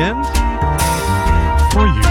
end for you.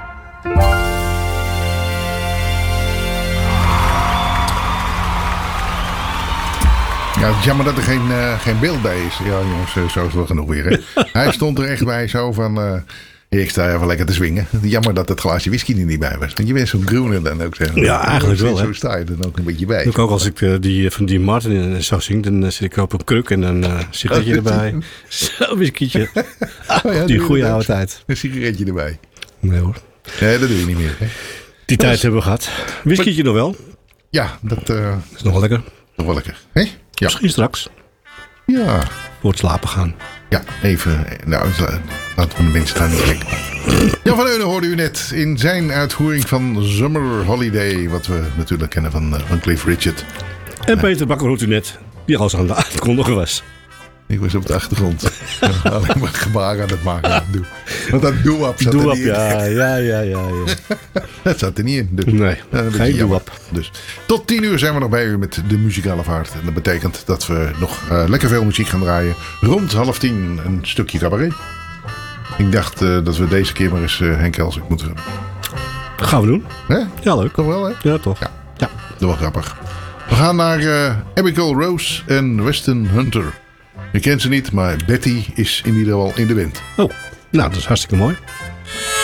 Ja, het is jammer dat er geen beeld bij is. Ja, jongens, zo is het wel genoeg weer. Hè? Hij stond er echt bij zo van... ik sta even lekker te swingen. Jammer dat het glaasje whisky er niet bij was. Want je bent zo'n groene dan ook. Zeg. Ja, eigenlijk wel. Zo sta je er dan ook een beetje bij. Ook als ik van die Martin zo zing, dan zit ik op een kruk en dan sigaretje erbij. Zo'n whiskietje. Die goede oude tijd. Een sigaretje erbij. Nee hoor. Nee, dat doe je niet meer. Hè? Die tijd hebben we gehad. Whiskietje nog wel. Ja, dat is nog wel lekker. Nog wel lekker. Hè? Ja. Misschien straks. Ja. Voor het slapen gaan. Ja, even. Nou, laten we de mensen daar niet gek. Jan van Eunen hoorde u net in zijn uitvoering van Summer Holiday. Wat we natuurlijk kennen van Cliff Richard. En Peter Bakker hoort u net. Die al aan de aankondigen was. Ik was op de achtergrond. Alleen maar gebaren aan het maken. Want dat doe-up zat er niet in. Ja. Dat zat er niet in. Dus, nee, geen doe-up. Dus tot 10 uur zijn we nog bij u met de muzikale vaart. En dat betekent dat we nog lekker veel muziek gaan draaien. Rond 9:30 een stukje cabaret. Ik dacht dat we deze keer maar eens Henk Elsik moeten doen. Dat gaan we doen. Hè? Ja, leuk. Toch wel, hè? Ja, toch. Ja. Dat is wel grappig. We gaan naar Abigail Rose en Weston Hunter. Je kent ze niet, maar Betty is in ieder geval in de band. Oh, nou, dat is hartstikke mooi.